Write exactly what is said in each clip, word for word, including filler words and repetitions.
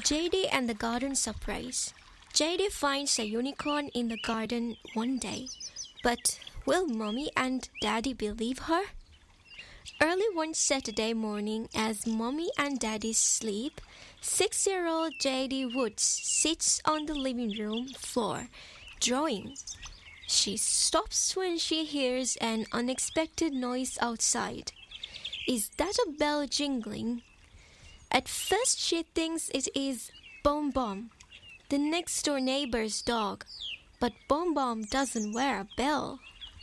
J D and the Garden Surprise. J D finds a unicorn in the garden one day, but will Mommy and Daddy believe her? Early one Saturday morning, as Mommy and Daddy sleep, six-year-old J D Woods sits on the living room floor, drawing. She stops when she hears an unexpected noise outside. Is that a bell jingling? At first she thinks it is Bom Bom, the next-door neighbor's dog, but Bom Bom doesn't wear a bell.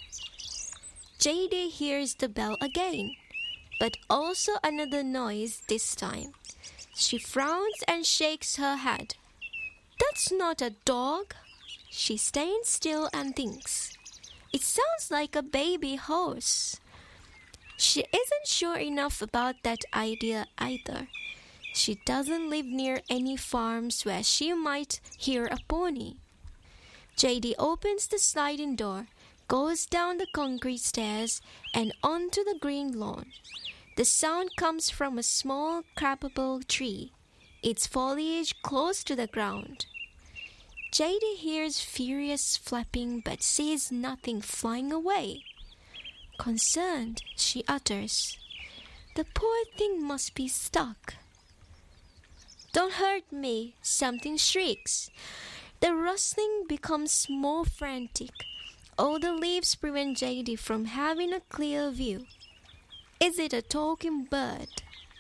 J D hears the bell again, but also another noise this time. She frowns and shakes her head. That's not a dog. She stands still and thinks. It sounds like a baby horse. She isn't sure enough about that idea either. She doesn't live near any farms where she might hear a pony. J D opens the sliding door, goes down the concrete stairs, and onto the green lawn. The sound comes from a small crabapple tree, its foliage close to the ground. J D hears furious flapping but sees nothing flying away. Concerned, she utters, "The poor thing must be stuck." "Don't hurt me," something shrieks. The rustling becomes more frantic. All the leaves prevent J D from having a clear view. Is it a talking bird?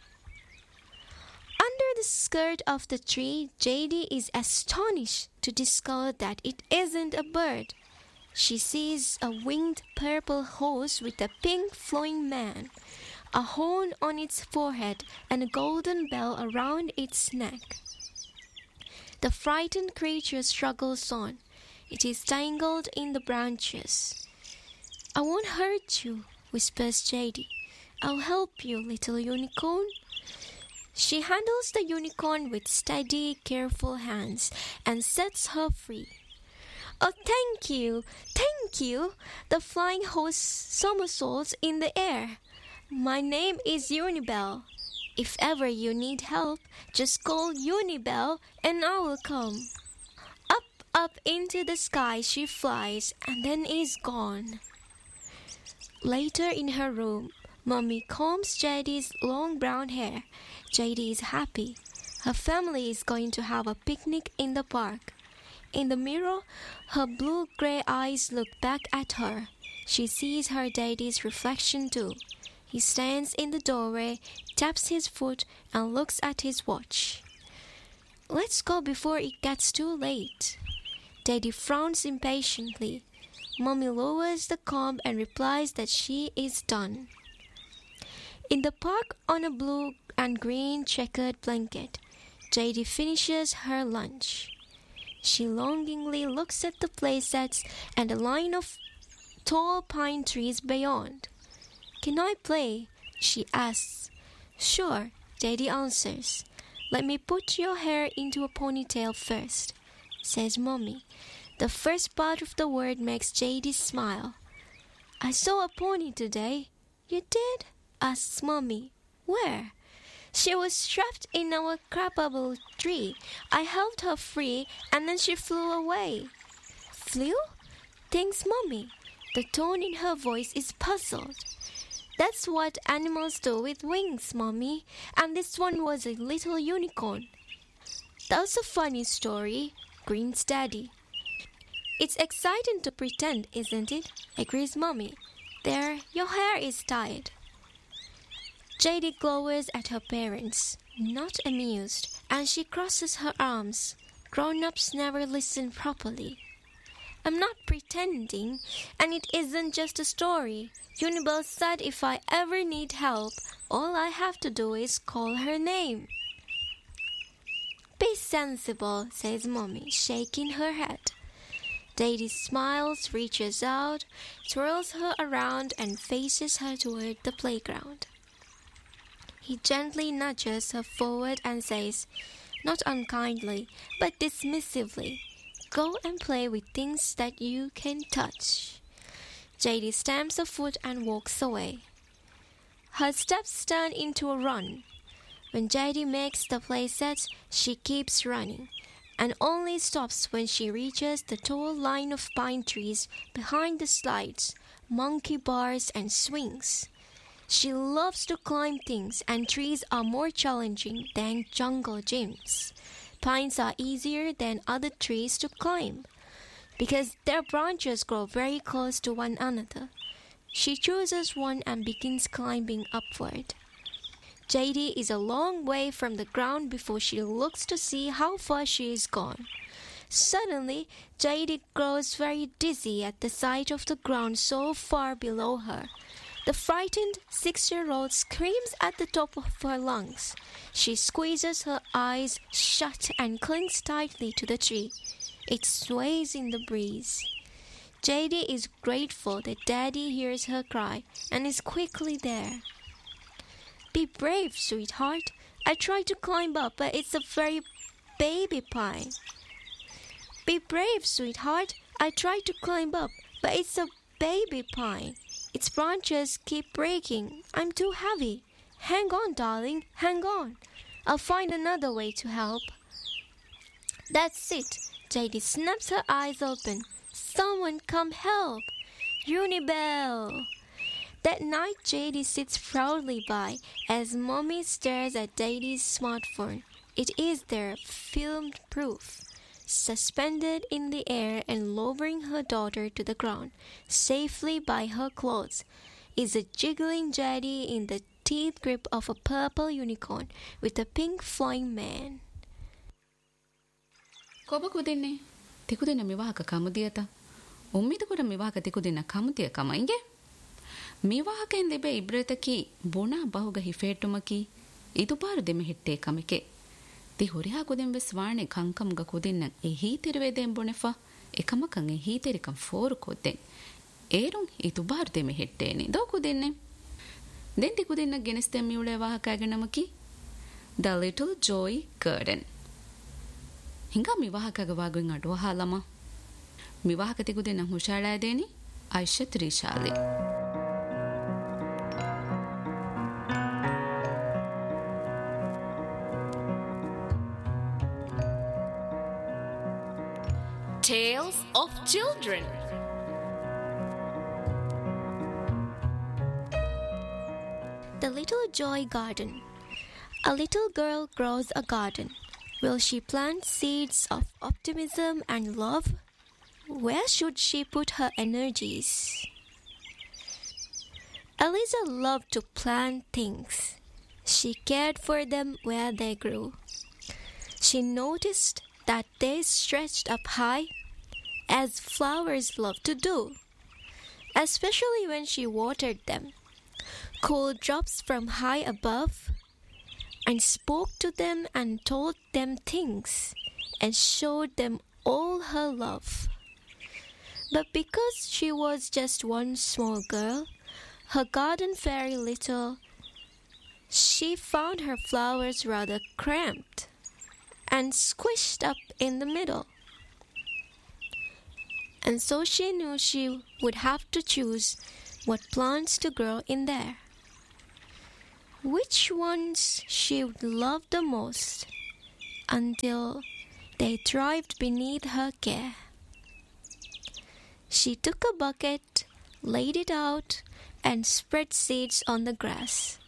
Under the skirt of the tree, J D is astonished to discover that it isn't a bird. She sees a winged purple horse with a pink flowing mane, a horn on its forehead, and a golden bell around its neck. The frightened creature struggles on. It is tangled in the branches. "I won't hurt you," whispers J D. "I'll help you, little unicorn." She handles the unicorn with steady, careful hands and sets her free. "Oh, thank you, thank you!" The flying horse somersaults in the air. "My name is Unibel. If ever you need help, just call Unibel and I will come." Up, up into the sky she flies and then is gone. Later in her room, Mommy combs J D's long brown hair. J D is happy. Her family is going to have a picnic in the park. In the mirror, her blue-gray eyes look back at her. She sees her daddy's reflection too. He stands in the doorway, taps his foot, and looks at his watch. "Let's go before it gets too late." Daddy frowns impatiently. Mommy lowers the comb and replies that she is done. In the park, on a blue and green checkered blanket, J D finishes her lunch. She longingly looks at the playsets and the line of tall pine trees beyond. "Can I play?" she asks. "Sure," J D answers. "Let me put your hair into a ponytail first," says Mommy. The first part of the word makes J D smile. "I saw a pony today." "You did?" asks Mommy. "Where?" "She was strapped in our crabapple tree. I helped her free, and then she flew away." "Flew?" thinks Mommy. The tone in her voice is puzzled. "That's what animals do with wings, Mommy, and this one was a little unicorn." "That's a funny story," grins Daddy. "It's exciting to pretend, isn't it?" agrees Mommy. "There, your hair is tied." J D glowers at her parents, not amused, and she crosses her arms. Grown-ups never listen properly. "I'm not pretending, and it isn't just a story. Unibel said if I ever need help, all I have to do is call her name." "Be sensible," says Mommy, shaking her head. Daddy smiles, reaches out, twirls her around, and faces her toward the playground. He gently nudges her forward and says, not unkindly, but dismissively, "Go and play with things that you can touch." J D stamps a foot and walks away. Her steps turn into a run. When J D makes the playset, she keeps running, and only stops when she reaches the tall line of pine trees behind the slides, monkey bars, and swings. She loves to climb things, and trees are more challenging than jungle gyms. Pines are easier than other trees to climb because their branches grow very close to one another. She chooses one and begins climbing upward. J D is a long way from the ground before she looks to see how far she is gone. Suddenly, J D grows very dizzy at the sight of the ground so far below her. The frightened six-year-old screams at the top of her lungs. She squeezes her eyes shut and clings tightly to the tree. It sways in the breeze. J D is grateful that Daddy hears her cry and is quickly there. Be brave, sweetheart. I tried to climb up, but it's a very baby pine. Be brave, sweetheart. I tried to climb up, but it's a baby pine. Its branches keep breaking. I'm too heavy. Hang on, darling. Hang on. I'll find another way to help. That's it. J D snaps her eyes open. Someone come help. Unibel. That night, J D sits proudly by as Mommy stares at Daddy's smartphone. It is their filmed proof. Suspended in the air and lowering her daughter to the ground, safely by her clothes, is a jiggling J D in the teeth grip of a purple unicorn with a pink flying man. Kobakudinne, tikudina miwaka kamudiyata. Ummidukura miwaka tikudina kamudiya kamainge. Miwaka libe ibretaki buna bahuga hifetumaki iduparu deme hitte kamike. ති හොරිහා කුදෙන් වෙස් වාණේ කංකමුග කුදින්න ඒ හීතිරවේදෙන් බොනෙෆා එකමකන් ඒ හීතිරිකම් ෆෝරු කොද්දෙන් ඒරුන් ඊ තුබාරු දෙමෙ හෙට්ටේනි දෝ කුදින්නේ දෙන් ති කුදින්න ගෙනස් දෙම් මියුලේ වාහකයගෙනමකි The Little Joy Garden ಹಿಂಗಾ ಮಿವಾಹಕಗ ವಾಗುನ್ ಅಡುವ ಹಾಲಮ ಮಿವಾಹಕ ತಿ ಕುದಿನ್ನ ಹುಷಾಳಾದೇನಿ Ayesha ತ್ರಿಶಾಲಿ Tales of Children. The Little Joy Garden. A little girl grows a garden. Will she plant seeds of optimism and love? Where should she put her energies? Eliza loved to plant things. She cared for them where they grew. She noticed that they stretched up high, as flowers love to do, especially when she watered them. Cool drops from high above, and spoke to them and told them things, and showed them all her love. But because she was just one small girl, her garden very little, she found her flowers rather cramped and squished up in the middle. And so she knew she would have to choose what plants to grow in there. Which ones she would love the most until they thrived beneath her care. She took a bucket, laid it out, and spread seeds on the grass.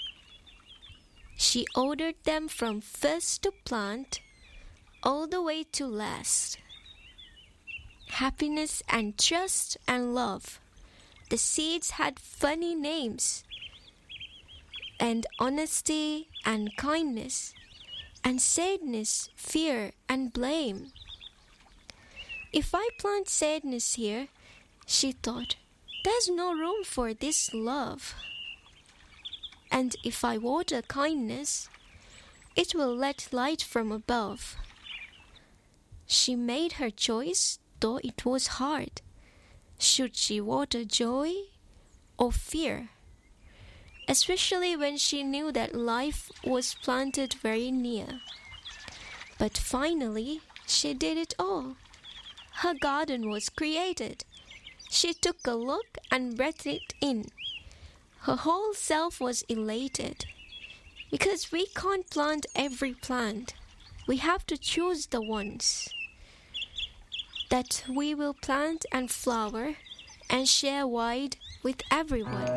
She ordered them from first to plant all the way to last. Happiness and trust and love. The seeds had funny names. And honesty and kindness. And sadness, fear and blame. If I plant sadness here, she thought, there's no room for this love. And if I water kindness, it will let light from above. She made her choice, though it was hard. Should she water joy or fear? Especially when she knew that life was planted very near. But finally, she did it all. Her garden was created. She took a look and breathed it in. Her whole self was elated. Because we can't plant every plant. We have to choose the ones that we will plant and flower and share wide with everyone.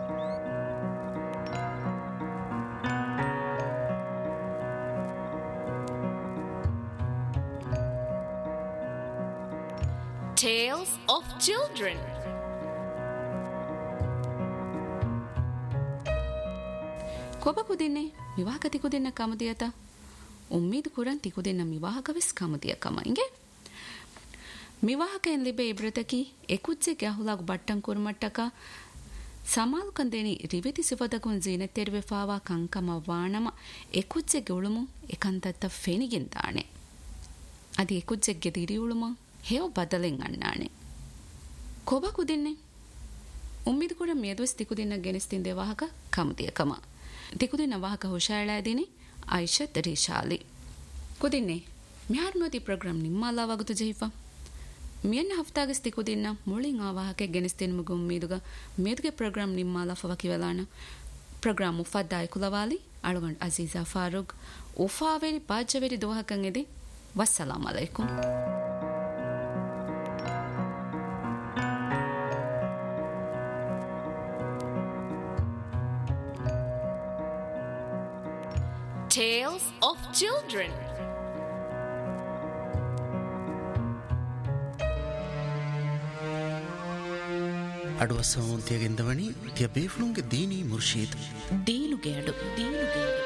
Tales of Children. කොබ කුදින්නේ විවාහක තිකුදින්න කමුදියත උම්මීදු කුරන් තිකුදින්න විවාහක වෙස් කමුදිය කමයිගේ ವಿವಾಹಕೆನ್ ಲಿಬೆ ಇಬ್ರತಕಿ ಎಕುಜ್ಜೆಗೆ ಅಹುಲಾಗು ಬಟ್ಟಂ ಕುರುಮಟ್ಟಕ ಸಮಾಲು ಕಂದೇನಿ ರಿವಿತಿ ಸಿಫದಕುನ್ ಜೀನೆತ್ತೆರುವೆ fava ಕಂಕಮ ವಾಣಮ ಎಕುಜ್ಜೆಗೆ ಉಳುಮು ಎಕಂತತ್ತ ಫೆನಿಗಿಂತಾಣೆ ಅದಿ ಎಕುಜ್ಜೆಗೆ ದಿರಿ ಉಳುಮ ಹೇವ ಬದಲೆನ್ ಅಣ್ಣಾಣೆ ಕೊಬ ಕುದಿನ್ನೆ ಉಮ್ಮಿದು ಕೂಡ ಮೇದುವೆಸ್ ತಿಕುದಿನ್ನ ಗೆನಿಸ್ತಿಂದೆ ವಾಹಕ ಕಮದಿಯ ಕಮ ತಿಕುದಿನ್ನ ವಾಹಕ ಹುಷಾಳಾದಿನಿ ಐಷತ್ ರೀಶಾಲಿ ಕುದಿನ್ನೆ ಮ್ಯಾರ್ನೋದಿ program ನಿಮ್ಮ ಅಲಾವಾಗುತ್ತು ಜೈಫಾ ಮಿಯನ್ನ ಹಫ್ತಾಗಸ್ ತಿಕುದಿನ್ನ ಮುಳಿಂಗ್ ಆವಾಹಕೆ ಗೆನಿಸ್ತಿನ ಗುಮ್ಮೀದುಗ ಮೇದುಗೆ program ನಿಮ್ಮ ಲಫವಕಿವಲಾನ program ಮುಫದ್ದಾಯ ಕುಲವಾಲಿ ಅಳುಗಂಡ್ Aziza Farooq ಉಫಾವೆರಿ ಬಾಜ್ಜವೆರಿ ದೋಹಕಂ ಎದೆ ವಸ್ಸಲಾಂ ಅಲೈಕುಂ Tales of Children. ಅಡುವ ಸೌಂತ್ಯಗೆಂದವಣಿ ತ್ಯ ಬೇಫ್ಲುಂಗೆ ದೀನಿ ಮುರ್ಷೀದ್ ದೀನುಗೆ ಅಡು ದೀನುಗೆ